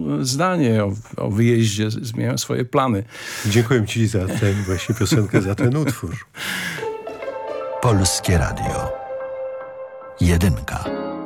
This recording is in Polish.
zdanie o wyjeździe, zmieniają swoje plany. Dziękuję ci za tę właśnie piosenkę, za ten utwór. Polskie Radio. Jedynka.